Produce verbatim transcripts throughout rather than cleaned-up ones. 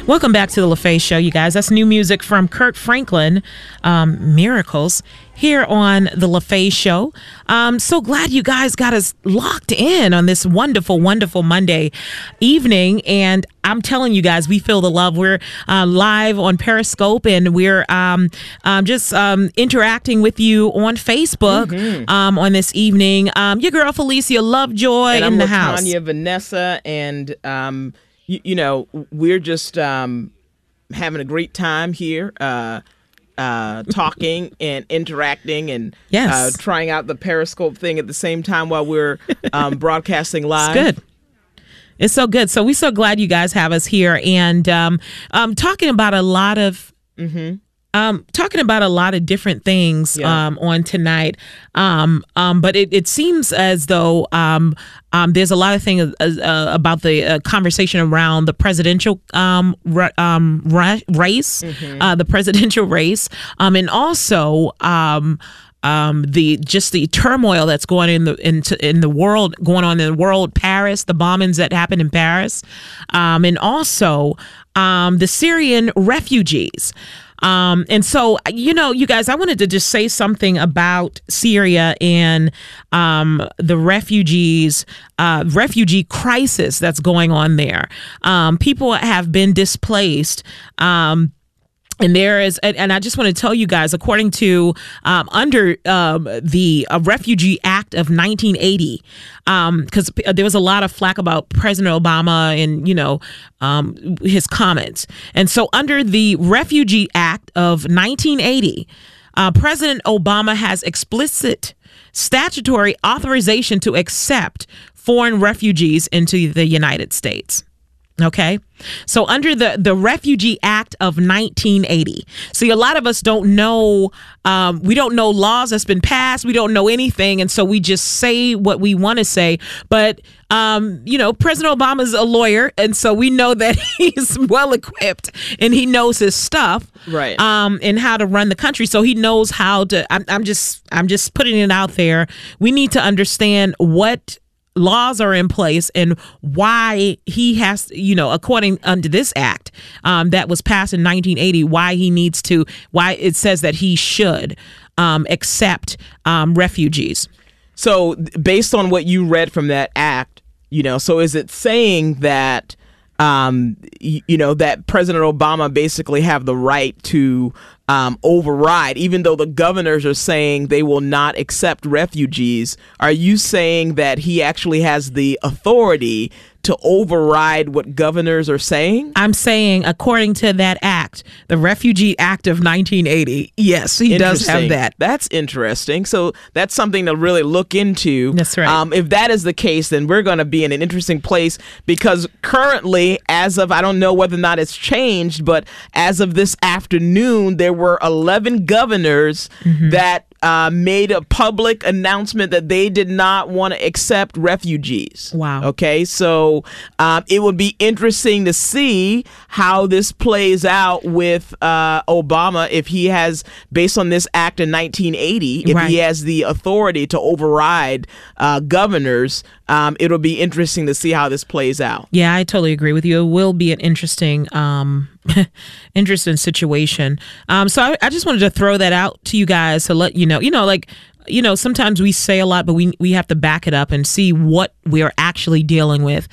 Welcome back to the LaFaye Show, you guys. That's new music from Kirk Franklin, um, Miracles, here on the LaFaye Show. Um, so glad you guys got us locked in on this wonderful, wonderful Monday evening. And I'm telling you guys, we feel the love. We're uh, live on Periscope, and we're um, um, just um, interacting with you on Facebook mm-hmm. um, on this evening. Um, your girl Felicia Lovejoy and in I'm the Latanya house. Vanessa, and um, you, you know, we're just um, having a great time here, uh, uh, talking and interacting and yes. uh, trying out the Periscope thing at the same time while we're um, broadcasting live. It's good. It's so good. So we're so glad you guys have us here, and um, um, talking about a lot of Mm-hmm. um, talking about a lot of different things Yeah. um, on tonight. Um, um, but it, it seems as though um, um, there's a lot of things uh, uh, about the uh, conversation around the presidential um, ra- um, ra- race, Mm-hmm. uh, the presidential race, um, and also. Um, Um, the just the turmoil that's going in the into in the world, going on in the world, Paris, the bombings that happened in Paris, um, and also um, the Syrian refugees. Um, and so, you know, you guys, I wanted to just say something about Syria and um, the refugees, uh, refugee crisis that's going on there. Um, people have been displaced. Um, And there is, and, and I just want to tell you guys, according to um, under um, the uh, Refugee Act of nineteen eighty, because um, there was a lot of flack about President Obama and, you know, um, his comments. And so under the Refugee Act of nineteen eighty, uh, President Obama has explicit statutory authorization to accept foreign refugees into the United States. Okay, so under the, the Refugee Act of nineteen eighty. See, a lot of us don't know, um, we don't know laws that's been passed. We don't know anything. And so we just say what we want to say. But, um, you know, President Obama's a lawyer. And so we know that he's well equipped and he knows his stuff. Right. Um, and how to run the country. So he knows how to, I'm, I'm just, I'm just putting it out there. We need to understand what laws are in place and why he has, you know, according under this act um, that was passed in nineteen eighty, why he needs to, why it says that he should um, accept um, refugees. So based on what you read from that act, you know, so is it saying that, um, you, you know, that President Obama basically have the right to um, override, even though the governors are saying they will not accept refugees? Are you saying that he actually has the authority to override what governors are saying? I'm saying, according to that act, the Refugee Act of nineteen eighty, yes, he does have that. That's interesting. So that's something to really look into. That's right. Um, if that is the case, then we're going to be in an interesting place, because currently, as of, I don't know whether or not it's changed, but as of this afternoon, there were eleven governors mm-hmm. that Uh, made a public announcement that they did not want to accept refugees. Wow. Okay, so um, it would be interesting to see how this plays out with uh, Obama, if he has, based on this act in nineteen eighty, if right. he has the authority to override uh, governors. Um, it'll be interesting to see how this plays out. Yeah, I totally agree with you. It will be an interesting, um, interesting situation. Um, so I, I just wanted to throw that out to you guys to let you know. You know, like, you know, sometimes we say a lot, but we we have to back it up and see what we are actually dealing with.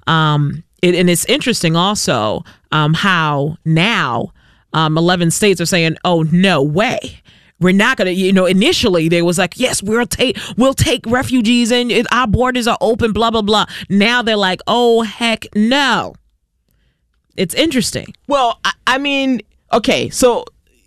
Um, it, and it's interesting also um, how now um, eleven states are saying, "Oh, no way. We're not going to," you know, initially they was like, yes, we'll take, we'll take refugees and our borders are open, blah, blah, blah. Now they're like, oh, heck no. It's interesting. Well, I, I mean, okay, so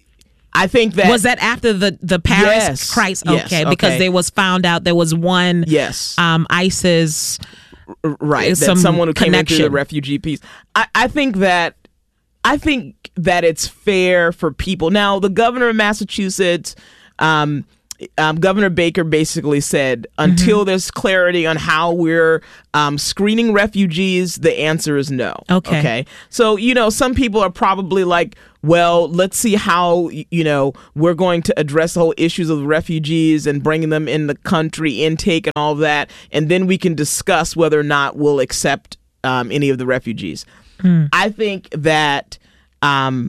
I think that. Was that after the, the Paris yes, crisis? Yes, okay, okay, because there was found out there was one yes. um, ISIS. R- right, some that someone who came connection. into the refugee piece. I, I think that, I think that it's fair for people. Now, the governor of Massachusetts, um, um, Governor Baker basically said, until mm-hmm. there's clarity on how we're um, screening refugees, the answer is no. Okay. Okay. So, you know, some people are probably like, well, let's see how, you know, we're going to address the whole issues of refugees and bringing them in the country, intake and all that. And then we can discuss whether or not we'll accept um, any of the refugees. Mm. I think that um,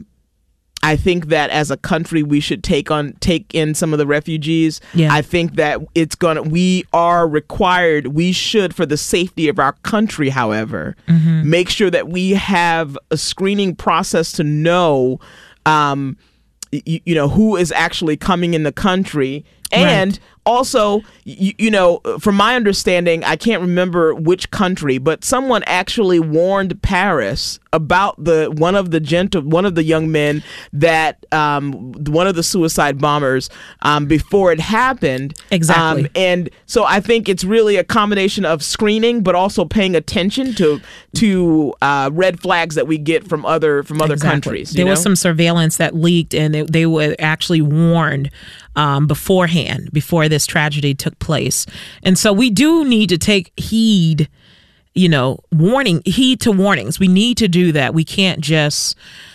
I think that as a country we should take on take in some of the refugees. Yeah. I think that it's gonna we are required we should, for the safety of our country, however, mm-hmm. make sure that we have a screening process to know um, you, you know who is actually coming in the country. And right. also, you, you know, from my understanding, I can't remember which country, but someone actually warned Paris about the one of the gentle one of the young men that um, one of the suicide bombers um, before it happened. Exactly. Um, and so I think it's really a combination of screening, but also paying attention to to uh, red flags that we get from other from other exactly. countries. There you know? was some surveillance that leaked, and they, they were actually warned Um, beforehand, before this tragedy took place. And so we do need to take heed, you know, warning, heed to warnings. We need to do that. We can't just,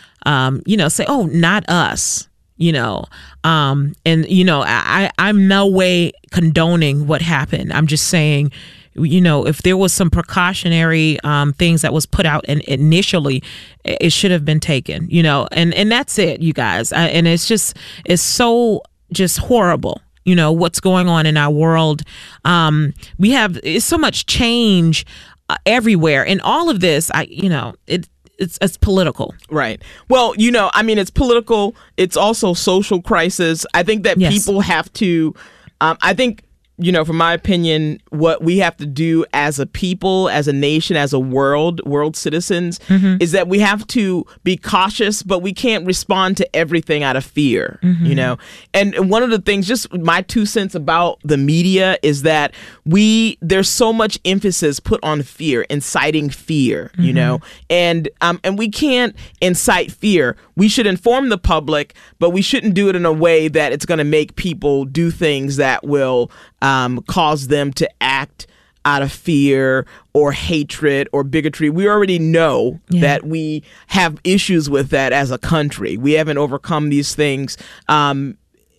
um, you know, say, oh, not us, you know. Um, and, you know, I, I'm no way condoning what happened. I'm just saying, you know, if there was some precautionary um, things that was put out and initially, it should have been taken, you know, and, and that's it, you guys. I, and it's just, it's so just horrible, you know, what's going on in our world. Um, we have it's so much change uh, everywhere, and all of this, I, you know, it it's it's political, right? Well, you know, I mean, it's political. It's also social crisis. I think that yes. people have to. Um, I think. You know, from my opinion, what we have to do as a people, as a nation, as a world, world citizens, mm-hmm. is that we have to be cautious, but we can't respond to everything out of fear, mm-hmm. you know? And one of the things, just my two cents about the media is that we, there's so much emphasis put on fear, inciting fear, mm-hmm. you know? And, um, and we can't incite fear. We should inform the public, but we shouldn't do it in a way that it's going to make people do things that will Um, cause them to act out of fear or hatred or bigotry. We already know yeah. that we have issues with that as a country. We haven't overcome these things. Um,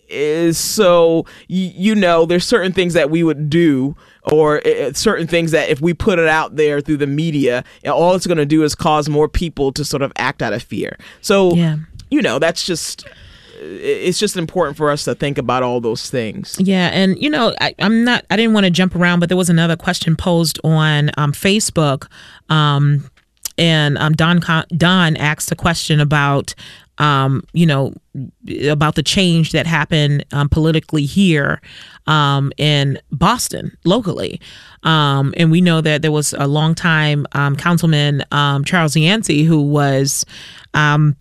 is so, y- you know, there's certain things that we would do or uh, certain things that if we put it out there through the media, all it's going to do is cause more people to sort of act out of fear. So, yeah. you know, that's just... it's just important for us to think about all those things. Yeah. And, you know, I, I'm not, I didn't want to jump around, but there was another question posed on um, Facebook. Um, and um, Don, Don asked a question about, um, you know, about the change that happened um, politically here um, in Boston, locally. Um, and we know that there was a longtime um, councilman, um, Charles Yancey, who was, um,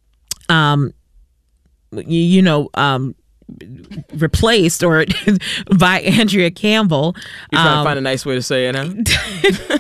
um, you know, um, replaced or by Andrea Campbell. You're trying um, to find a nice way to say it, huh?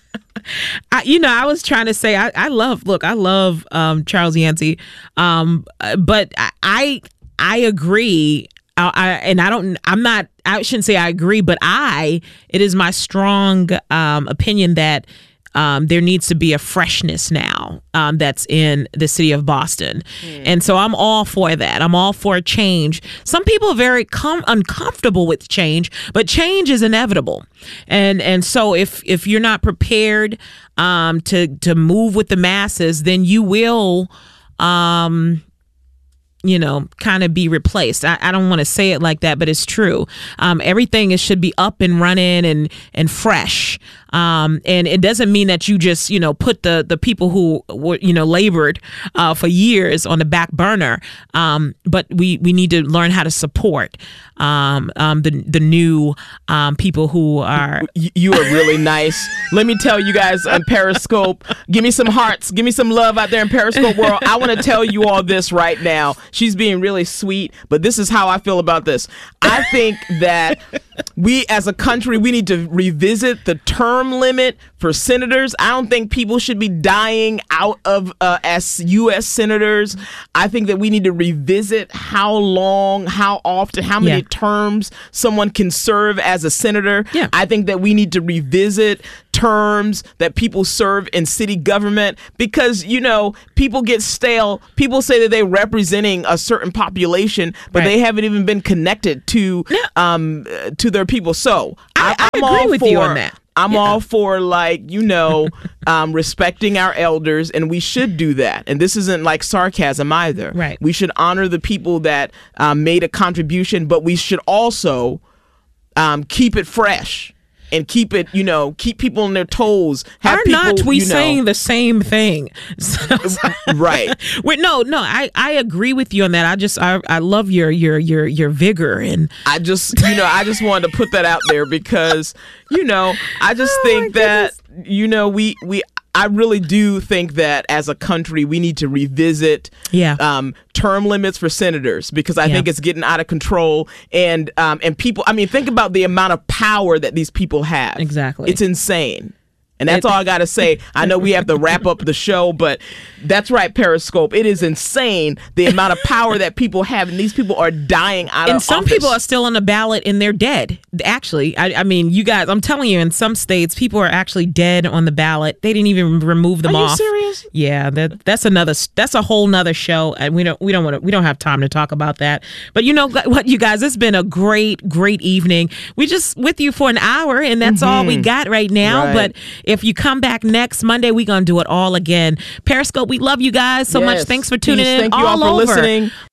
I, you know, I was trying to say, I, I love, look, I love um, Charles Yancey, um, but I, I agree. I, I, and I don't, I'm not, I shouldn't say I agree, but I, it is my strong um, opinion that Um, there needs to be a freshness now um, that's in the city of Boston. Mm. And so I'm all for that. I'm all for change. Some people are very com- uncomfortable with change, but change is inevitable. And and so if if you're not prepared um, to, to move with the masses, then you will, um, you know, kind of be replaced. I, I don't want to say it like that, but it's true. Um, everything is, should be up and running and, and fresh. Um, and it doesn't mean that you just, you know, put the, the people who were, you know, labored uh, for years on the back burner. Um, but we, we need to learn how to support um, um, the the new um, people who are. You, you are really nice. Let me tell you guys on Periscope, give me some hearts, give me some love out there in Periscope world. I want to tell you all this right now. She's being really sweet, but this is how I feel about this. I think that we as a country, we need to revisit the term limit for senators. I don't think people should be dying out of uh, as U S senators. I think that we need to revisit how long, how often, how many yeah. terms someone can serve as a senator. Yeah. I think that we need to revisit terms that people serve in city government because, you know, people get stale. People say that they're representing a certain population, but right. they haven't even been connected to yeah. um to their people. So I, I, I I'm agree all with for, you on that. I'm Yeah. all for, like, you know, um, respecting our elders, and we should do that. And this isn't like sarcasm either. Right. We should honor the people that um, made a contribution, but we should also um, keep it fresh. And keep it, you know, keep people on their toes. Have Are people, not we you know, saying the same thing? right. Wait, no, no, I, I agree with you on that. I just I, I love your your your your vigor and I just, you know, I just wanted to put that out there because, you know, I just Oh, think my that, you know, we we I really do think that as a country we need to revisit Yeah. um, term limits for senators because I Yeah. think it's getting out of control and um, and people. I mean, think about the amount of power that these people have. Exactly. It's insane. And that's It- all I got to say. I know we have to wrap up the show, but that's right, Periscope. It is insane the amount of power that people have, and these people are dying out and of some office. people are still on the ballot and they're dead. Actually, I, I mean, you guys, I'm telling you, in some states, people are actually dead on the ballot. They didn't even remove them Are you off. serious? Yeah, that that's another. That's a whole nother show, and we don't we don't want to we don't have time to talk about that. But you know what, you guys, it's been a great great evening. We just with you for an hour, and that's all we got right now. Right. But if you come back next Monday, we're gonna do it all again. Periscope, we love you guys so much. Yes. Thanks for tuning Peace. in. Thank you all for over. listening.